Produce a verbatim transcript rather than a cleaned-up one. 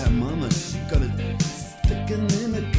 my mama, she got it sticking in a